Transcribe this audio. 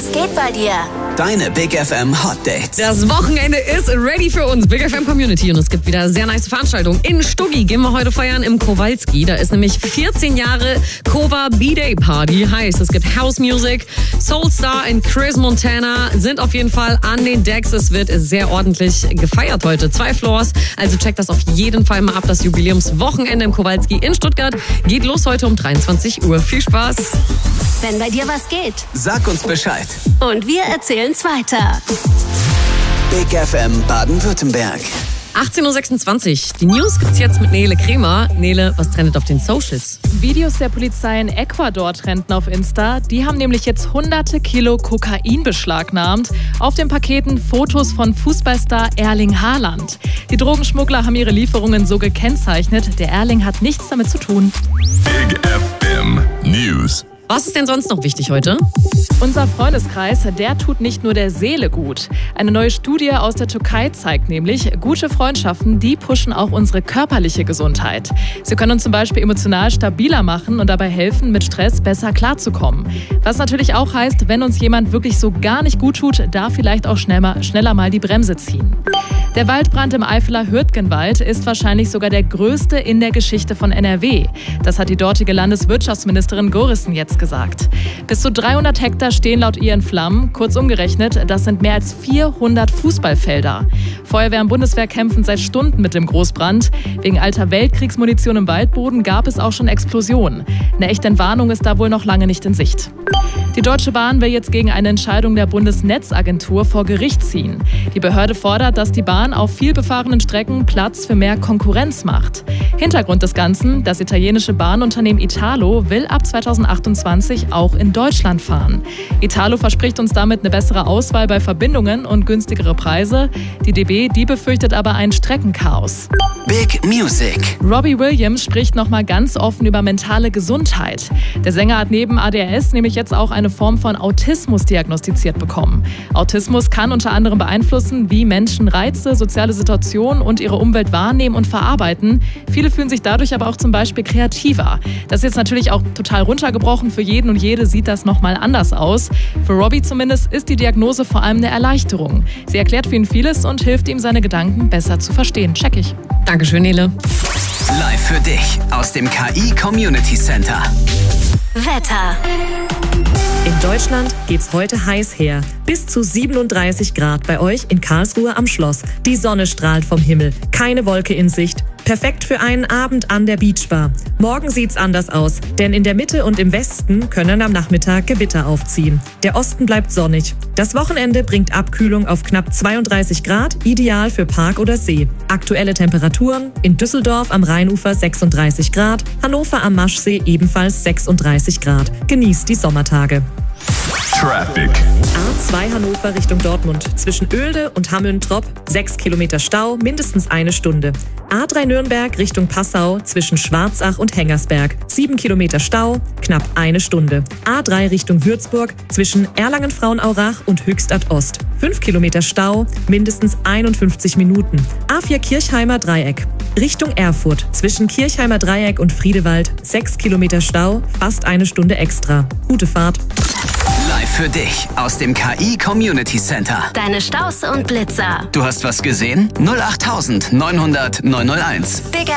Was geht bei dir? Deine Big FM Hot Dates. Das Wochenende ist ready für uns, Big FM Community. Und es gibt wieder sehr nice Veranstaltungen. In Stuggi gehen wir heute feiern im Kowalski. Da ist nämlich 14 Jahre Kova B-Day Party. Heißt, es gibt House Music, Soulstar und Chris Montana sind auf jeden Fall an den Decks. Es wird sehr ordentlich gefeiert heute. 2 Floors, also checkt das auf jeden Fall mal ab. Das Jubiläumswochenende im Kowalski in Stuttgart geht los heute um 23 Uhr. Viel Spaß! Wenn bei dir was geht, Sag uns Bescheid. und wir erzählen's weiter. Big FM Baden-Württemberg. 18.26 Uhr. Die News gibt's jetzt mit Nele Kremer. Nele, was trendet auf den Socials? Videos der Polizei in Ecuador trenden auf Insta. Die haben nämlich jetzt hunderte Kilo Kokain beschlagnahmt. Auf den Paketen Fotos von Fußballstar Erling Haaland. Die Drogenschmuggler haben ihre Lieferungen so gekennzeichnet. Der Erling hat nichts damit zu tun. Big FM News. Was ist denn sonst noch wichtig heute? Unser Freundeskreis, der tut nicht nur der Seele gut. Eine neue Studie aus der Türkei zeigt nämlich, gute Freundschaften, die pushen auch unsere körperliche Gesundheit. Sie können uns zum Beispiel emotional stabiler machen und dabei helfen, mit Stress besser klarzukommen. Was natürlich auch heißt, wenn uns jemand wirklich so gar nicht gut tut, da vielleicht auch schneller mal die Bremse ziehen. Der Waldbrand im Eifeler Hürtgenwald ist wahrscheinlich sogar der größte in der Geschichte von NRW. Das hat die dortige Landeswirtschaftsministerin Gorissen jetzt gesagt. Bis zu 300 Hektar stehen laut ihr in Flammen. Kurz umgerechnet, das sind mehr als 400 Fußballfelder. Feuerwehr und Bundeswehr kämpfen seit Stunden mit dem Großbrand. Wegen alter Weltkriegsmunition im Waldboden gab es auch schon Explosionen. Eine echte Entwarnung ist da wohl noch lange nicht in Sicht. Die Deutsche Bahn will jetzt gegen eine Entscheidung der Bundesnetzagentur vor Gericht ziehen. Die Behörde fordert, dass die Bahn auf vielbefahrenen Strecken Platz für mehr Konkurrenz macht. Hintergrund des Ganzen: Das italienische Bahnunternehmen Italo will ab 2028 auch in Deutschland fahren. Italo verspricht uns damit eine bessere Auswahl bei Verbindungen und günstigere Preise. Die DB, die befürchtet aber ein Streckenchaos. Big Music. Robbie Williams spricht nochmal ganz offen über mentale Gesundheit. Der Sänger hat neben ADHS nämlich jetzt auch eine Form von Autismus diagnostiziert bekommen. Autismus kann unter anderem beeinflussen, wie Menschen Reize, soziale Situationen und ihre Umwelt wahrnehmen und verarbeiten. Viele fühlen sich dadurch aber auch zum Beispiel kreativer. Das ist jetzt natürlich auch total runtergebrochen. Für jeden und jede sieht das nochmal anders aus. Für Robbie zumindest ist die Diagnose vor allem eine Erleichterung. Sie erklärt für ihn vieles und hilft ihm, seine Gedanken besser zu verstehen. Check ich. Dankeschön, Nele. Live für dich aus dem KI Community Center. Wetter. In Deutschland geht's heute heiß her. Bis zu 37 Grad bei euch in Karlsruhe am Schloss. Die Sonne strahlt vom Himmel. Keine Wolke in Sicht. Perfekt für einen Abend an der Beachbar. Morgen sieht's anders aus, denn in der Mitte und im Westen können am Nachmittag Gewitter aufziehen. Der Osten bleibt sonnig. Das Wochenende bringt Abkühlung auf knapp 32 Grad, ideal für Park oder See. Aktuelle Temperaturen: in Düsseldorf am Rheinufer 36 Grad, Hannover am Maschsee ebenfalls 36 Grad. Genießt die Sommertage. Traffic. A2 Hannover Richtung Dortmund. Zwischen Oelde und Hameln-Trop 6 Kilometer Stau, mindestens eine Stunde. A3 Nürnberg Richtung Passau zwischen Schwarzach und Hengersberg. 7 Kilometer Stau, knapp eine Stunde. A3 Richtung Würzburg zwischen Erlangen-Frauenaurach und Höchstadt Ost. 5 Kilometer Stau, mindestens 51 Minuten. A4 Kirchheimer Dreieck Richtung Erfurt zwischen Kirchheimer Dreieck und Friedewald. 6 Kilometer Stau, fast eine Stunde extra. Gute Fahrt. Live für dich aus dem KI Community Center. Deine Staus und Blitzer. Du hast was gesehen? 08900 901. Big